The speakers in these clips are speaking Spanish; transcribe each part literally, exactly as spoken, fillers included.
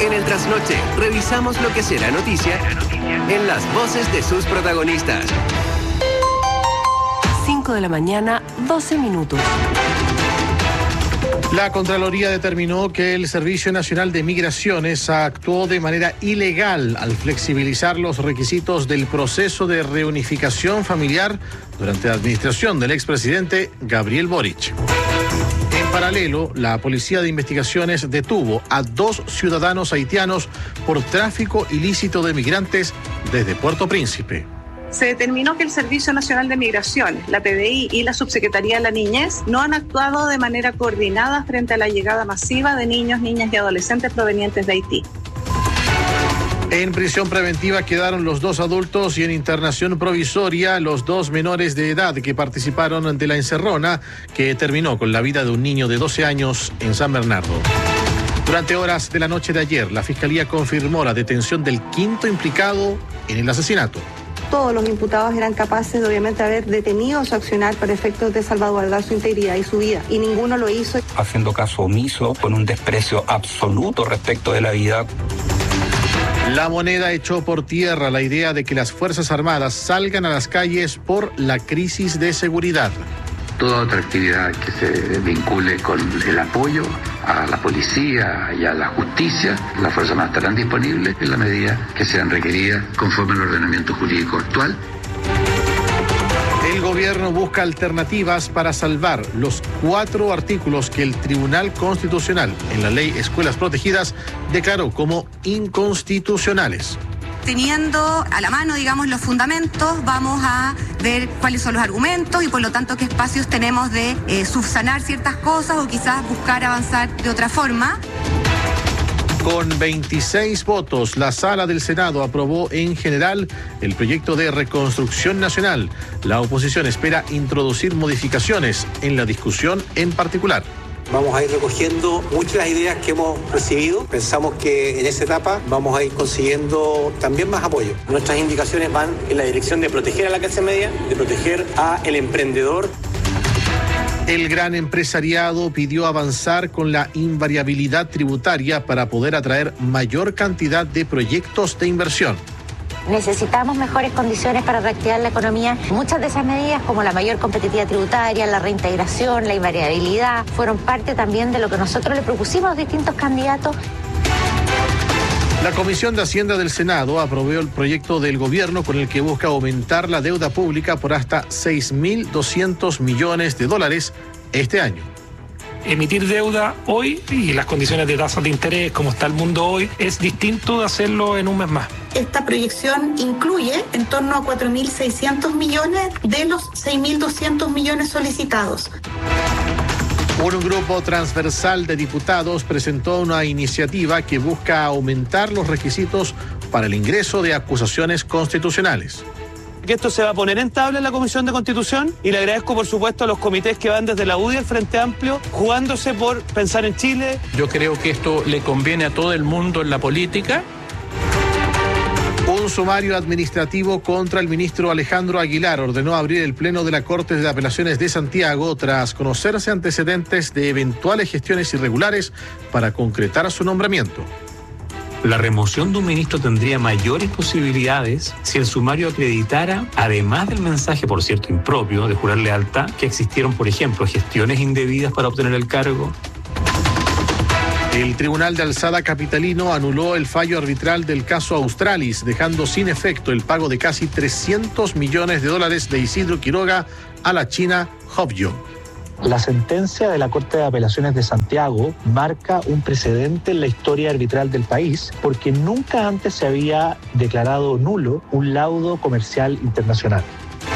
En el trasnoche, revisamos lo que será noticia en las voces de sus protagonistas. cinco de la mañana, doce minutos. La Contraloría determinó que el Servicio Nacional de Migraciones actuó de manera ilegal al flexibilizar los requisitos del proceso de reunificación familiar durante la administración del expresidente Gabriel Boric. En paralelo, la Policía de Investigaciones detuvo a dos ciudadanos haitianos por tráfico ilícito de migrantes desde Puerto Príncipe. Se determinó que el Servicio Nacional de Migraciones, la P D I y la Subsecretaría de la Niñez no han actuado de manera coordinada frente a la llegada masiva de niños, niñas y adolescentes provenientes de Haití. En prisión preventiva quedaron los dos adultos y en internación provisoria los dos menores de edad que participaron de la encerrona que terminó con la vida de un niño de doce años en San Bernardo. Durante horas de la noche de ayer, la Fiscalía confirmó la detención del quinto implicado en el asesinato. Todos los imputados eran capaces de obviamente haber detenido su accionar para efectos de salvaguardar su integridad y su vida, y ninguno lo hizo. Haciendo caso omiso, con un desprecio absoluto respecto de la vida. La Moneda echó por tierra la idea de que las Fuerzas Armadas salgan a las calles por la crisis de seguridad. Toda otra actividad que se vincule con el apoyo a la policía y a la justicia, las Fuerzas Armadas estarán disponibles en la medida que sean requeridas conforme al ordenamiento jurídico actual. El gobierno busca alternativas para salvar los cuatro artículos que el Tribunal Constitucional en la Ley Escuelas Protegidas declaró como inconstitucionales. Teniendo a la mano, digamos, los fundamentos, vamos a ver cuáles son los argumentos y por lo tanto qué espacios tenemos de eh, subsanar ciertas cosas o quizás buscar avanzar de otra forma. Con veintiséis votos, la Sala del Senado aprobó en general el proyecto de reconstrucción nacional. La oposición espera introducir modificaciones en la discusión en particular. Vamos a ir recogiendo muchas de las ideas que hemos recibido. Pensamos que en esa etapa vamos a ir consiguiendo también más apoyo. Nuestras indicaciones van en la dirección de proteger a la clase media, de proteger al emprendedor. El gran empresariado pidió avanzar con la invariabilidad tributaria para poder atraer mayor cantidad de proyectos de inversión. Necesitamos mejores condiciones para reactivar la economía. Muchas de esas medidas, como la mayor competitividad tributaria, la reintegración, la invariabilidad, fueron parte también de lo que nosotros le propusimos a los distintos candidatos. La Comisión de Hacienda del Senado aprobó el proyecto del gobierno con el que busca aumentar la deuda pública por hasta seis mil doscientos millones de dólares este año. Emitir deuda hoy y las condiciones de tasas de interés, como está el mundo hoy, es distinto de hacerlo en un mes más. Esta proyección incluye en torno a cuatro mil seiscientos millones de los seis mil doscientos millones solicitados. Un grupo transversal de diputados presentó una iniciativa que busca aumentar los requisitos para el ingreso de acusaciones constitucionales. Que esto se va a poner en tabla en la Comisión de Constitución y le agradezco por supuesto a los comités que van desde la U D I al Frente Amplio jugándose por pensar en Chile. Yo creo que esto le conviene a todo el mundo en la política. Un sumario administrativo contra el ministro Alejandro Aguilar ordenó abrir el pleno de la Corte de Apelaciones de Santiago tras conocerse antecedentes de eventuales gestiones irregulares para concretar su nombramiento. La remoción de un ministro tendría mayores posibilidades si el sumario acreditara, además del mensaje, por cierto, impropio de jurar lealtad, que existieron, por ejemplo, gestiones indebidas para obtener el cargo. El Tribunal de Alzada capitalino anuló el fallo arbitral del caso Australis, dejando sin efecto el pago de casi trescientos millones de dólares de Isidro Quiroga a la China Hopyo. La sentencia de la Corte de Apelaciones de Santiago marca un precedente en la historia arbitral del país porque nunca antes se había declarado nulo un laudo comercial internacional.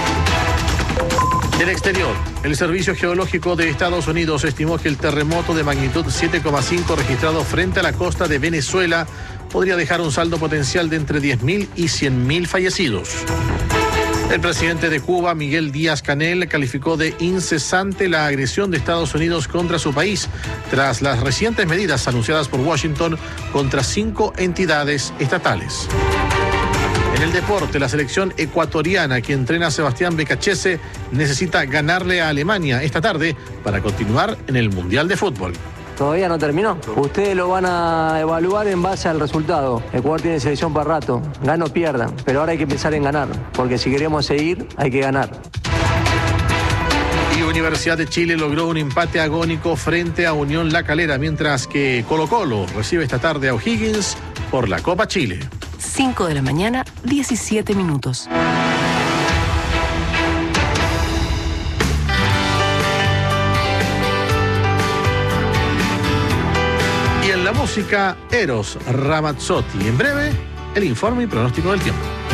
Del exterior, el Servicio Geológico de Estados Unidos estimó que el terremoto de magnitud siete coma cinco registrado frente a la costa de Venezuela podría dejar un saldo potencial de entre diez mil y cien mil fallecidos. El presidente de Cuba, Miguel Díaz-Canel, calificó de incesante la agresión de Estados Unidos contra su país tras las recientes medidas anunciadas por Washington contra cinco entidades estatales. En el deporte, la selección ecuatoriana que entrena a Sebastián Becachese necesita ganarle a Alemania esta tarde para continuar en el Mundial de Fútbol. Todavía no terminó. Ustedes lo van a evaluar en base al resultado. Ecuador tiene selección para rato. Gana o pierdan. Pero ahora hay que pensar en ganar. Porque si queremos seguir, hay que ganar. Y Universidad de Chile logró un empate agónico frente a Unión La Calera, mientras que Colo-Colo recibe esta tarde a O'Higgins por la Copa Chile. cinco de la mañana, diecisiete minutos. Y en la música, Eros Ramazzotti. En breve, el informe y pronóstico del tiempo.